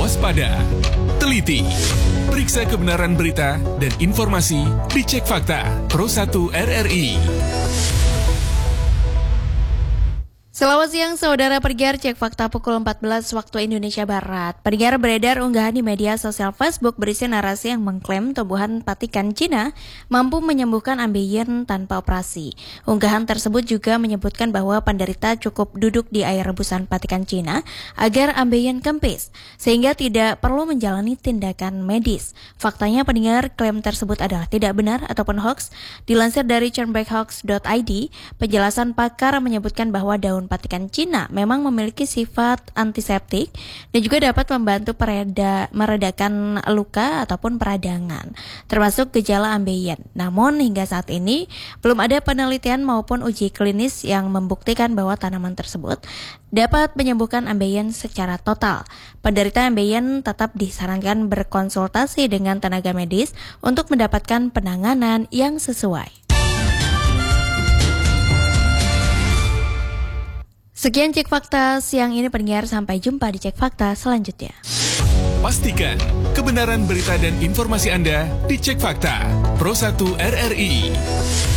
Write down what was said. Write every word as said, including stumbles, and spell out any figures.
waspada, teliti, periksa kebenaran berita dan informasi di Cek Fakta Pro satu R R I. Selamat siang saudara pendengar Cek Fakta pukul empat belas waktu Indonesia Barat. Pendengar, beredar unggahan di media sosial Facebook berisi narasi yang mengklaim tumbuhan patikan Cina mampu menyembuhkan ambeien tanpa operasi. Unggahan tersebut juga menyebutkan bahwa penderita cukup duduk di air rebusan patikan Cina agar ambeien kempis, sehingga tidak perlu menjalani tindakan medis. Faktanya pendengar, klaim tersebut adalah tidak benar ataupun hoax. Dilansir dari cenbekhoax dot i d, penjelasan pakar menyebutkan bahwa daun patikan Cina memang memiliki sifat antiseptik dan juga dapat membantu pereda, meredakan luka ataupun peradangan, termasuk gejala ambeien. Namun hingga saat ini belum ada penelitian maupun uji klinis yang membuktikan bahwa tanaman tersebut dapat menyembuhkan ambeien secara total. Penderita ambeien tetap disarankan berkonsultasi dengan tenaga medis untuk mendapatkan penanganan yang sesuai. Sekian Cek Fakta siang ini pendengar, sampai jumpa di Cek Fakta selanjutnya. Pastikan kebenaran berita dan informasi Anda di Cek Fakta Pro satu R R I.